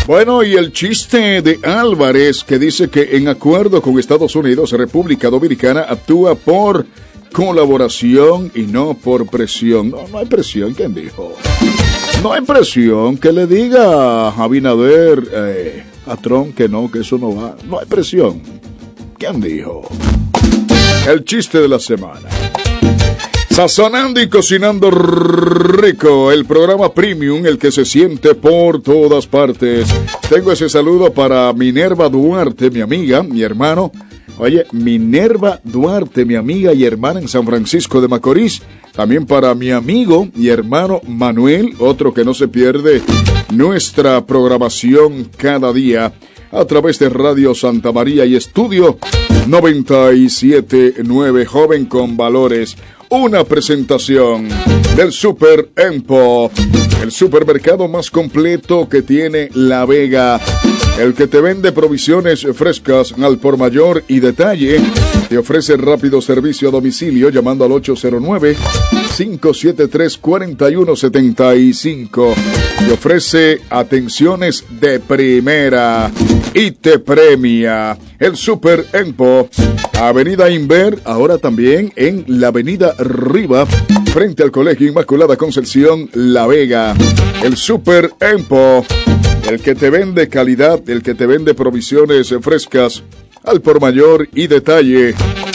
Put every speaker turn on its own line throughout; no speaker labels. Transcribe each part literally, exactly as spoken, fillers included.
Bueno, y el chiste de Álvarez, que dice que en acuerdo con Estados Unidos, República Dominicana actúa por colaboración y no por presión. No, no hay presión, ¿quién dijo? No hay presión, que le diga a Abinader, eh, a Trump que no, que eso no va. No hay presión. ¿Quién dijo? El chiste de la semana. Sazonando y cocinando rico, el programa Premium, el que se siente por todas partes. Tengo ese saludo para Minerva Duarte, mi amiga, mi hermano. Oye, Minerva Duarte, mi amiga y hermana en San Francisco de Macorís. También para mi amigo y hermano Manuel, otro que no se pierde nuestra programación cada día a través de Radio Santa María y Estudio noventa y siete punto nueve, Joven con Valores. Una presentación del Super Empo, el supermercado más completo que tiene La Vega, el que te vende provisiones frescas al por mayor y detalle. Te ofrece rápido servicio a domicilio llamando al ocho cero nueve, cinco siete tres, cuatro uno siete cinco. Te ofrece atenciones de primera y te premia. El Super Empo, Avenida Inver, ahora también en la Avenida Riva, frente al Colegio Inmaculada Concepción, La Vega. El Super Empo, el que te vende calidad, el que te vende provisiones frescas al por mayor y detalle,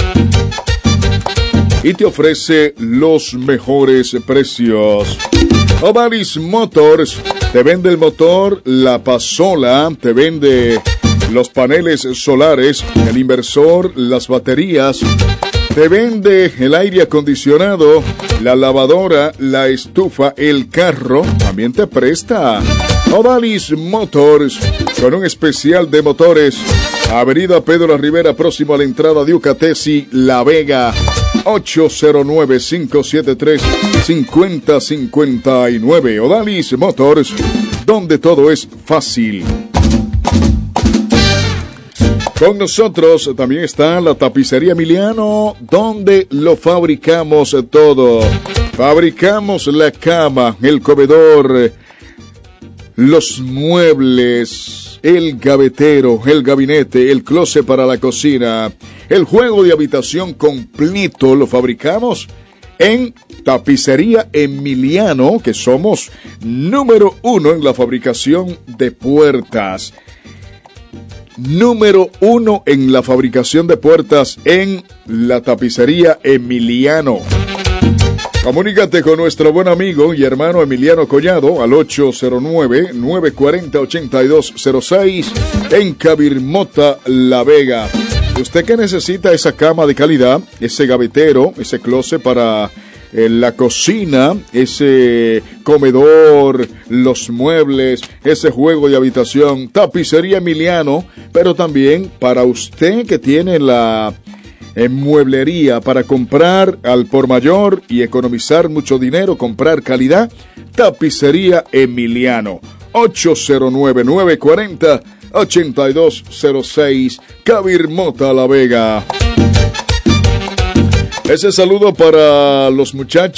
y te ofrece los mejores precios. Odalis Motors te vende el motor, la pasola, te vende los paneles solares, el inversor, las baterías, te vende el aire acondicionado, la lavadora, la estufa, el carro, también te presta. Odalis Motors, con un especial de motores, Avenida Pedro Rivera, próximo a la entrada de Ucatesi, La Vega, ocho cero nueve, cinco siete tres, cinco cero cinco nueve. Odalis Motors, donde todo es fácil. Con nosotros también está la Tapicería Emiliano, donde lo fabricamos todo. Fabricamos la cama, el comedor, los muebles, el gavetero, el gabinete, el closet para la cocina, el juego de habitación completo lo fabricamos en Tapicería Emiliano, que somos número uno en la fabricación de puertas. Número uno en la fabricación de puertas en la Tapicería Emiliano. Comunícate con nuestro buen amigo y hermano Emiliano Collado al ocho cero nueve, nueve cuatro cero, ocho dos cero seis en Cabirmota, La Vega. Usted que necesita esa cama de calidad, ese gavetero, ese closet para eh, la cocina, ese comedor, los muebles, ese juego de habitación, Tapicería Emiliano, pero también para usted que tiene la en mueblería para comprar al por mayor y economizar mucho dinero, comprar calidad, Tapicería Emiliano, ocho cero nueve, nueve cuatro cero, ocho dos cero seis, Cabirmota, La Vega. Ese saludo para los muchachos